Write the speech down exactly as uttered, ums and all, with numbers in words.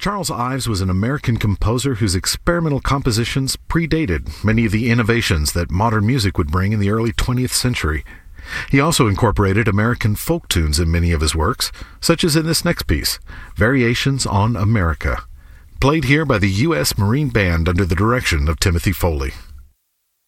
Charles Ives was an American composer whose experimental compositions predated many of the innovations that modern music would bring in the early twentieth century. He also incorporated American folk tunes in many of his works, such as in this next piece, Variations on America, played here by the U S Marine Band under the direction of Timothy Foley.